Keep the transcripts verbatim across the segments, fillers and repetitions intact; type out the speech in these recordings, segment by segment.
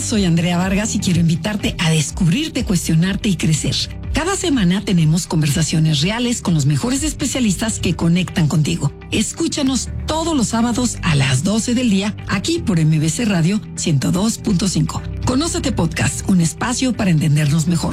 soy Andrea Vargas y quiero invitarte a descubrirte, cuestionarte y crecer. Cada semana tenemos conversaciones reales con los mejores especialistas que conectan contigo. Escúchanos todos los sábados a las doce del día, aquí por M B C Radio ciento dos punto cinco. Conócete Podcast, un espacio para entendernos mejor.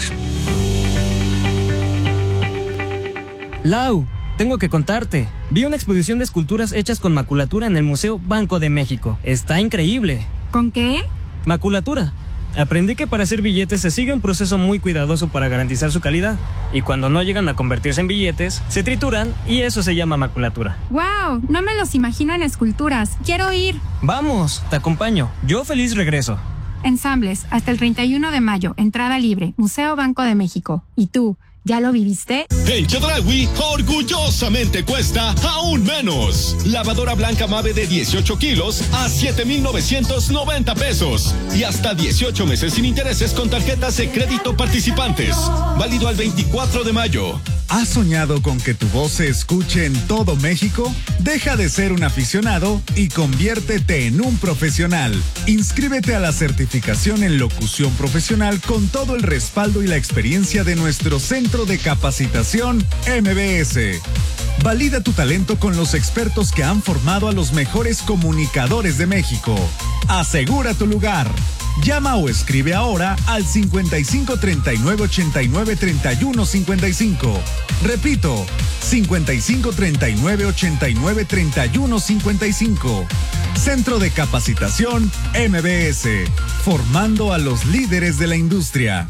Lau, tengo que contarte. Vi una exposición de esculturas hechas con maculatura en el Museo Banco de México. Está increíble. ¿Con qué? Maculatura. Aprendí que para hacer billetes se sigue un proceso muy cuidadoso para garantizar su calidad. Y cuando no llegan a convertirse en billetes, se trituran y eso se llama maculatura. ¡Wow! No me los imagino en esculturas. ¡Quiero ir! Vamos, te acompaño. Yo feliz regreso. Ensambles, hasta el treinta y uno de mayo. Entrada libre. Museo Banco de México. ¿Y tú? ¿Ya lo viviste? En Chedraui, orgullosamente cuesta aún menos. Lavadora blanca Mave de dieciocho kilos a siete mil novecientos noventa pesos. Y hasta dieciocho meses sin intereses con tarjetas de crédito participantes. Válido al veinticuatro de mayo. ¿Has soñado con que tu voz se escuche en todo México? Deja de ser un aficionado y conviértete en un profesional. Inscríbete a la certificación en locución profesional con todo el respaldo y la experiencia de nuestro Centro de Capacitación M B S. Valida tu talento con los expertos que han formado a los mejores comunicadores de México. Asegura tu lugar. Llama o escribe ahora al cincuenta y cinco treinta y nueve ochenta y nueve treinta y uno cincuenta y cinco. Repito, cincuenta y cinco treinta y nueve ochenta y nueve treinta y uno cincuenta y cinco. Centro de Capacitación M B S, formando a los líderes de la industria.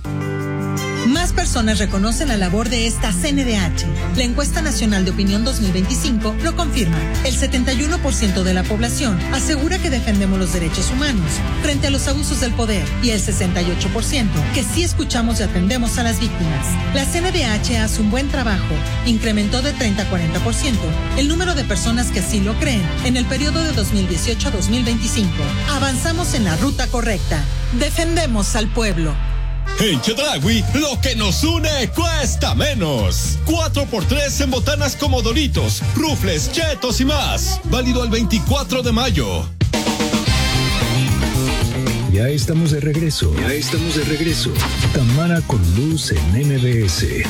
Más personas reconocen la labor de esta C N D H. La encuesta nacional de opinión dos mil veinticinco lo confirma. El setenta y uno por ciento de la población asegura que defendemos los derechos humanos frente a los abusos del poder y el sesenta y ocho por ciento que sí escuchamos y atendemos a las víctimas. La C N D H hace un buen trabajo. Incrementó de treinta a cuarenta por ciento el número de personas que sí lo creen en el periodo de dos mil dieciocho a dos mil veinticinco. Avanzamos en la ruta correcta. Defendemos al pueblo. En Chedraui, lo que nos une cuesta menos. cuatro por tres en botanas como Doritos, Rufles, Chetos y más. Válido al veinticuatro de mayo. Ya estamos de regreso. Ya estamos de regreso. Tamara con Luz en M B S.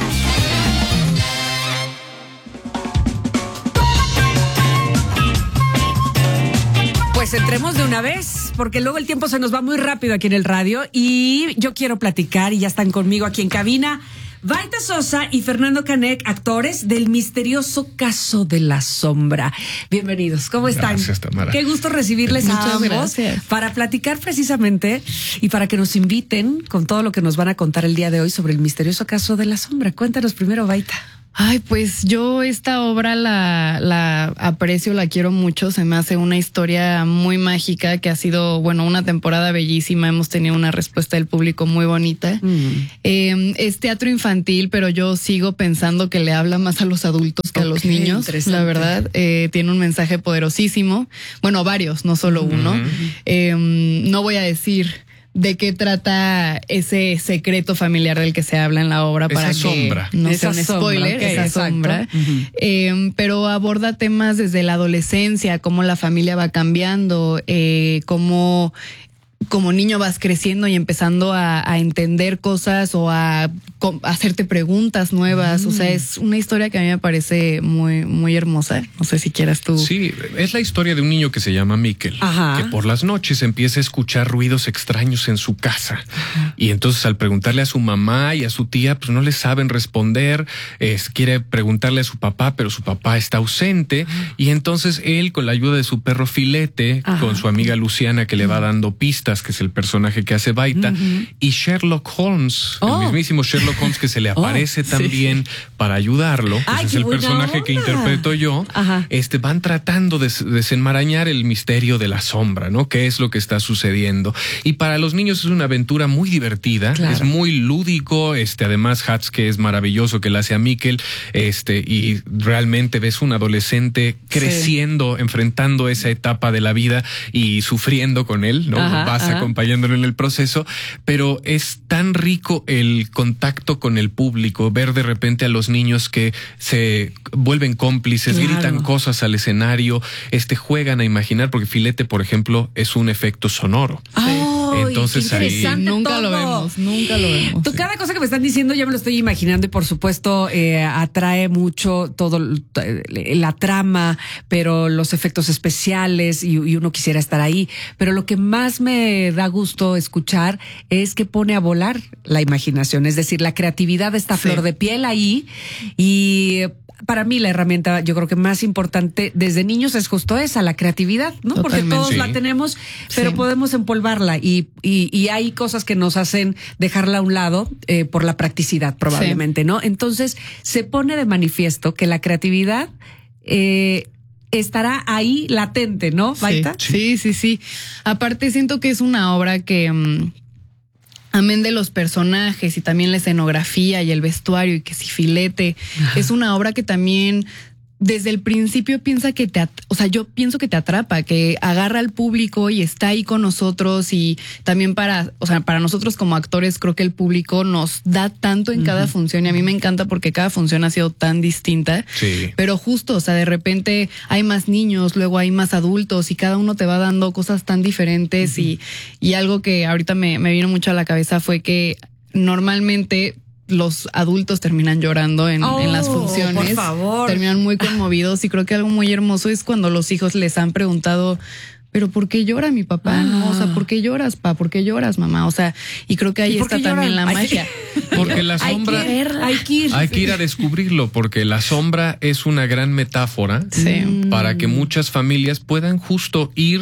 Pues entremos de una vez, porque luego el tiempo se nos va muy rápido aquí en el radio y yo quiero platicar y ya están conmigo aquí en cabina Baita Sosa y Fernando Canek, actores del misterioso caso de la sombra. Bienvenidos, ¿cómo están? Gracias, Tamara. Qué gusto recibirles Muchas a ambos gracias. Para platicar precisamente y para que nos inviten con todo lo que nos van a contar el día de hoy sobre el misterioso caso de la sombra. Cuéntanos primero, Baita. Ay, pues yo esta obra la, la aprecio, la quiero mucho. Se me hace una historia muy mágica que ha sido, bueno, una temporada bellísima. Hemos tenido una respuesta del público muy bonita. Mm. Eh, es teatro infantil, pero yo sigo pensando que le habla más a los adultos que okay, a los niños. La verdad, eh, tiene un mensaje poderosísimo. Bueno, varios, no solo uno. Mm. Eh, no voy a decir de qué trata ese secreto familiar del que se habla en la obra, para esa que sombra. no esa sea un sombra, spoiler, okay, esa exacto. sombra. Uh-huh. Eh, pero aborda temas desde la adolescencia, cómo la familia va cambiando, eh, cómo como niño vas creciendo y empezando a, a entender cosas o a, a hacerte preguntas nuevas. Mm. O sea, es una historia que a mí me parece muy, muy hermosa. No sé si quieras tú. Sí, es la historia de un niño que se llama Mikkel, Ajá. que por las noches empieza a escuchar ruidos extraños en su casa. Ajá. Y entonces al preguntarle a su mamá y a su tía, pues no le saben responder. Es, quiere preguntarle a su papá, pero su papá está ausente. Ajá. Y entonces él, con la ayuda de su perro Filete, Ajá. con su amiga Luciana, que le va dando pistas, que es el personaje que hace Baita, uh-huh. y Sherlock Holmes, oh. el mismísimo Sherlock Holmes, que se le aparece oh, también sí. para ayudarlo. Ay, ese es el personaje onda. que interpreto yo. Ajá. Este, van tratando de desenmarañar el misterio de la sombra, ¿no? ¿Qué es lo que está sucediendo? Y para los niños es una aventura muy divertida, claro. es muy lúdico. Este, además, Hats, que es maravilloso, que le hace a Mikkel, este, y realmente ves un adolescente creciendo, sí. enfrentando esa etapa de la vida y sufriendo con él, ¿no? Ajá. Vas Ajá. acompañándolo en el proceso, pero es tan rico el contacto con el público, ver de repente a los niños que se vuelven cómplices, claro. gritan cosas al escenario, este, juegan a imaginar, porque Filete, por ejemplo, es un efecto sonoro. Oh. Entonces ahí nunca lo vemos, nunca lo vemos. Tú, cada cosa que me están diciendo ya me lo estoy imaginando y por supuesto eh, atrae mucho todo la trama, pero los efectos especiales y, y uno quisiera estar ahí. Pero lo que más me da gusto escuchar es que pone a volar la imaginación, es decir, la creatividad está a flor de piel ahí y para mí la herramienta yo creo que más importante desde niños es justo esa, la creatividad, ¿no? Totalmente. Porque todos sí. la tenemos, pero sí. podemos empolvarla y, y, y hay cosas que nos hacen dejarla a un lado eh, por la practicidad probablemente, sí. ¿no? Entonces se pone de manifiesto que la creatividad eh, estará ahí latente, ¿no, Baita? Sí, sí, sí, sí. Aparte siento que es una obra que... Um, amén de los personajes y también la escenografía y el vestuario y que si filete, ajá. es una obra que también desde el principio piensa que te, o sea, yo pienso que te atrapa, que agarra al público y está ahí con nosotros y también para, o sea, para nosotros como actores creo que el público nos da tanto en uh-huh. cada función y a mí me encanta porque cada función ha sido tan distinta, sí. pero justo, o sea, de repente hay más niños, luego hay más adultos y cada uno te va dando cosas tan diferentes uh-huh. y, y algo que ahorita me, me vino mucho a la cabeza fue que normalmente los adultos terminan llorando en, oh, en las funciones. Por favor. Terminan muy conmovidos y creo que algo muy hermoso es cuando los hijos les han preguntado, pero ¿por qué llora mi papá? Ah. No, o sea, ¿por qué lloras, pa? ¿Por qué lloras, mamá? O sea, y creo que ahí está también la magia. Porque la sombra hay que, hay que ir, hay que ir a descubrirlo, porque la sombra es una gran metáfora sí. para que muchas familias puedan justo ir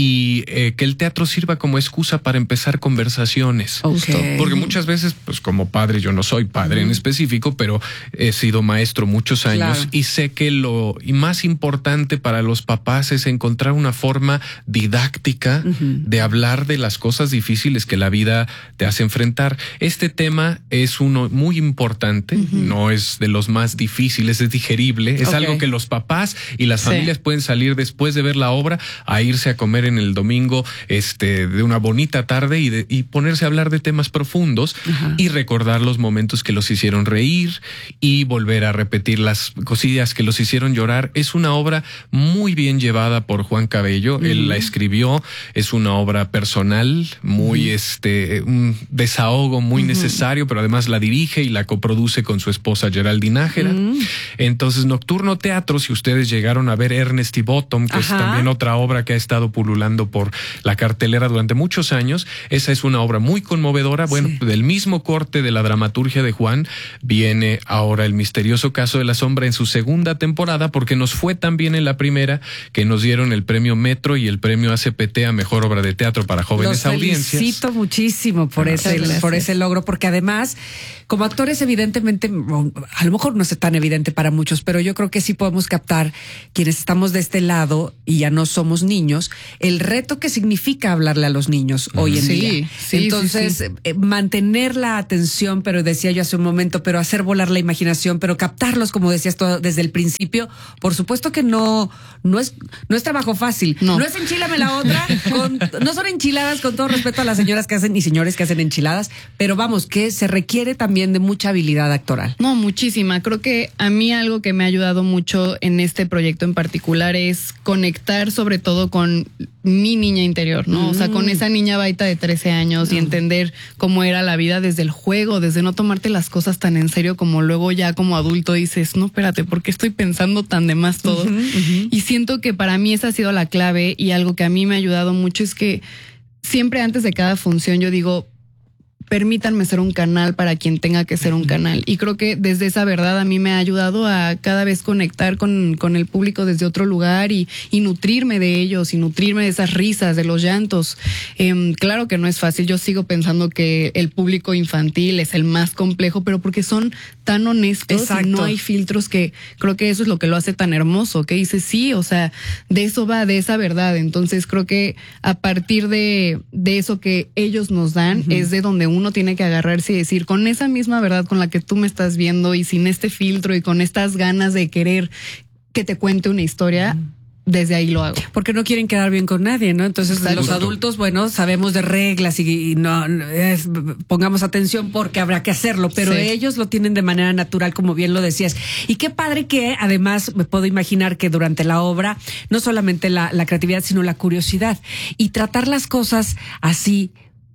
y eh, que el teatro sirva como excusa para empezar conversaciones. Okay. Porque muchas veces, pues como padre, yo no soy padre uh-huh. en específico, pero he sido maestro muchos años claro. y sé que lo y más importante para los papás es encontrar una forma didáctica uh-huh. de hablar de las cosas difíciles que la vida te hace enfrentar. Este tema es uno muy importante, uh-huh. no es de los más difíciles, es digerible, es okay. algo que los papás y las sí. familias pueden salir después de ver la obra a irse a comer en el domingo este de una bonita tarde y, de, y ponerse a hablar de temas profundos uh-huh. y recordar los momentos que los hicieron reír y volver a repetir las cosillas que los hicieron llorar. Es una obra muy bien llevada por Juan Cabello, uh-huh. él la escribió, es una obra personal, muy uh-huh. este un desahogo muy uh-huh. necesario, pero además la dirige y la coproduce con su esposa Geraldine Nájera. Uh-huh. Entonces, Nocturno Teatro, si ustedes llegaron a ver Ernest y Bottom, que uh-huh. es también otra obra que ha estado publicada por la cartelera durante muchos años. Esa es una obra muy conmovedora. Bueno, sí. del mismo corte de la dramaturgia de Juan viene ahora El misterioso caso de la sombra en su segunda temporada, porque nos fue tan bien en la primera que nos dieron el premio Metro y el premio A C P T a mejor obra de teatro para jóvenes Los audiencias. Felicito muchísimo por ah, ese gracias. por ese logro, porque además como actores evidentemente a lo mejor no es tan evidente para muchos, pero yo creo que sí podemos captar quienes estamos de este lado y ya no somos niños el reto que significa hablarle a los niños hoy en sí, día. Sí, Entonces, sí, sí. Eh, mantener la atención, pero decía yo hace un momento, pero hacer volar la imaginación, pero captarlos, como decías tú desde el principio, por supuesto que no, no es, no es trabajo fácil. No, no es enchilame la otra, con, no son enchiladas, con todo respeto a las señoras que hacen y señores que hacen enchiladas, pero vamos, que se requiere también de mucha habilidad actoral. No, muchísima. Creo que a mí algo que me ha ayudado mucho en este proyecto en particular es conectar sobre todo con mi niña interior, ¿no? Mm. O sea, con esa niña Baita de trece años mm. y entender cómo era la vida desde el juego, desde no tomarte las cosas tan en serio como luego ya como adulto dices, no, espérate, ¿por qué estoy pensando tan de más todo? Uh-huh, uh-huh. Y siento que para mí esa ha sido la clave y algo que a mí me ha ayudado mucho es que siempre antes de cada función yo digo, permítanme ser un canal para quien tenga que ser un canal. Y creo que desde esa verdad a mí me ha ayudado a cada vez conectar con, con el público desde otro lugar y, y nutrirme de ellos y nutrirme de esas risas, de los llantos. Eh, claro que no es fácil. Yo sigo pensando que el público infantil es el más complejo, pero porque son tan honestos. Exacto. Y no hay filtros, que creo que eso es lo que lo hace tan hermoso, que dice sí, o sea, de eso va, de esa verdad. Entonces creo que a partir de, de eso que ellos nos dan uh-huh. es de donde uno uno tiene que agarrarse y decir, con esa misma verdad con la que tú me estás viendo y sin este filtro y con estas ganas de querer que te cuente una historia, desde ahí lo hago. Porque no quieren quedar bien con nadie, ¿no? Entonces Exacto. los adultos, bueno, sabemos de reglas y, y no, no es, pongamos atención porque habrá que hacerlo, pero sí. ellos lo tienen de manera natural, como bien lo decías. Y qué padre que además me puedo imaginar que durante la obra, no solamente la, la creatividad, sino la curiosidad y tratar las cosas así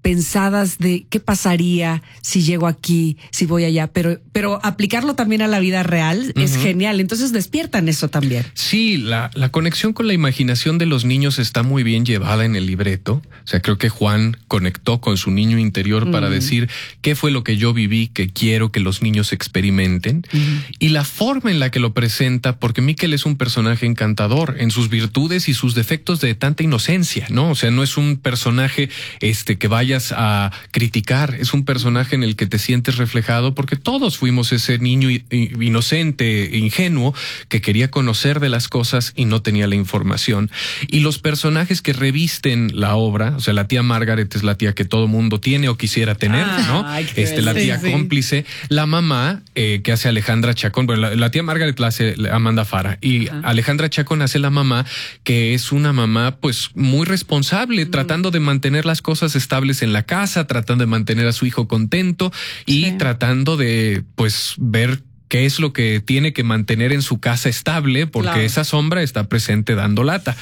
pensadas de qué pasaría si llego aquí, si voy allá, pero, pero aplicarlo también a la vida real uh-huh. es genial. Entonces despiertan eso también. Sí, la, la conexión con la imaginación de los niños está muy bien llevada en el libreto. O sea, creo que Juan conectó con su niño interior uh-huh. para decir qué fue lo que yo viví, que quiero que los niños experimenten. Uh-huh. Y la forma en la que lo presenta, porque Miquel es un personaje encantador en sus virtudes y sus defectos de tanta inocencia, ¿no? O sea, no es un personaje este que vayas a criticar, es un personaje en el que te sientes reflejado porque todos fuimos ese niño inocente, ingenuo, que quería conocer de las cosas y no tenía la información. Y los personajes que revisten la obra, o sea, la tía Margaret es la tía que todo mundo tiene o quisiera tener, ah, ¿no? Ay, este, la tía sí, cómplice, sí. La mamá eh, que hace Alejandra Chacón, bueno, la, la tía Margaret la hace Amanda Farah y ah. Alejandra Chacón hace la mamá, que es una mamá pues muy responsable, mm. tratando de mantener las cosas estables en la casa, tratando de mantener a su hijo contento y sí. tratando de pues ver qué es lo que tiene que mantener en su casa estable, porque claro. esa sombra está presente dando lata.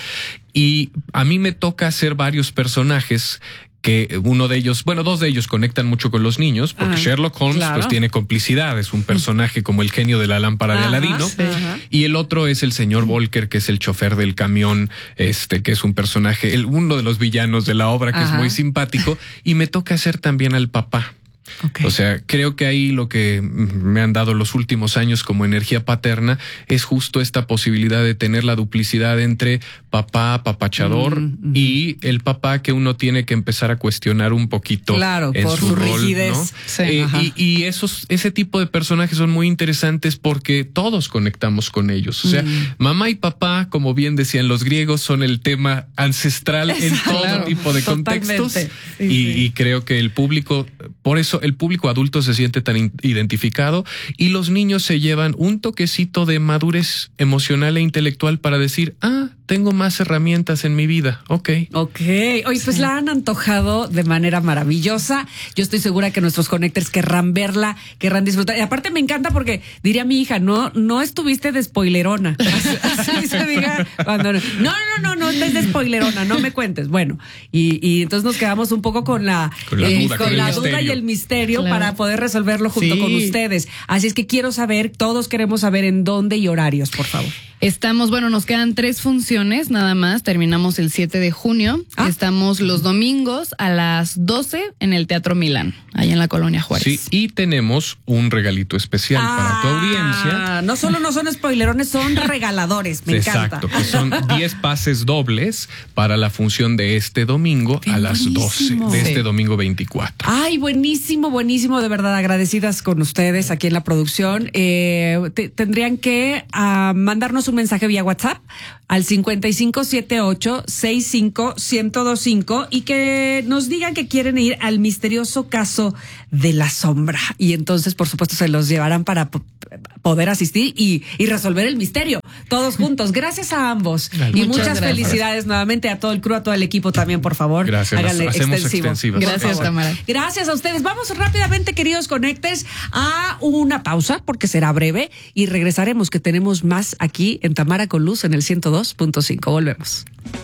Y a mí me toca hacer varios personajes que uno de ellos, bueno, dos de ellos conectan mucho con los niños, porque ajá, Sherlock Holmes claro. pues tiene complicidad, es un personaje como el genio de la lámpara ajá, de Aladino, sí. y el otro es el señor Volker, que es el chofer del camión, este, que es un personaje, el, uno de los villanos de la obra, que ajá. es muy simpático, y me toca hacer también al papá. Okay. O sea, creo que ahí lo que me han dado los últimos años como energía paterna es justo esta posibilidad de tener la duplicidad entre papá, papachador mm-hmm. y el papá que uno tiene que empezar a cuestionar un poquito claro, en por su, su rol, rigidez. ¿no? Sí, eh, y, y esos, ese tipo de personajes son muy interesantes porque todos conectamos con ellos. O sea, mm. mamá y papá, como bien decían los griegos, son el tema ancestral en todo claro, tipo de contextos. Sí, y, sí. y creo que el público, por eso el público adulto se siente tan identificado y los niños se llevan un toquecito de madurez emocional e intelectual para decir, ah, tengo más herramientas en mi vida. Ok. Ok. Oye, pues sí. la han antojado de manera maravillosa. Yo estoy segura que nuestros connectors querrán verla, querrán disfrutar. Y aparte me encanta porque diría mi hija, no, no estuviste de spoilerona. Así, así se diga cuando no. No, no, no, no estés de spoilerona, no me cuentes. Bueno, y, y entonces nos quedamos un poco con la, con la, eh, duda, con con la duda y el misterio claro. para poder resolverlo junto sí. con ustedes. Así es que quiero saber, todos queremos saber en dónde y horarios, por favor. Estamos, bueno, nos quedan tres funciones nada más. Terminamos el siete de junio. Ah. Estamos los domingos a las doce en el Teatro Milán, allá en la Colonia Juárez. Sí, y tenemos un regalito especial ah, para tu audiencia. No solo no son spoilerones, son regaladores. Me Exacto, encanta. que son diez pases dobles para la función de este domingo Qué a las buenísimo. doce de este sí. domingo veinticuatro. Ay, buenísimo, buenísimo. De verdad, agradecidas con ustedes aquí en la producción. Eh, te, tendrían que uh, mandarnos un mensaje vía WhatsApp al cincuenta y cinco setenta y ocho sesenta y cinco ciento veinticinco y que nos digan que quieren ir al misterioso caso de la sombra. Y entonces, por supuesto, se los llevarán para p- poder asistir y, y resolver el misterio todos juntos. Gracias a ambos. Muchas y muchas gracias. Felicidades nuevamente a todo el crew, a todo el equipo también, por favor. Gracias. Háganle Hacemos extensivo. extensivas. Gracias, Tamara. Gracias a ustedes. Vamos rápidamente, queridos conectes, a una pausa porque será breve y regresaremos, que tenemos más aquí en Tamara con Luz en el ciento dos punto cinco. Volvemos.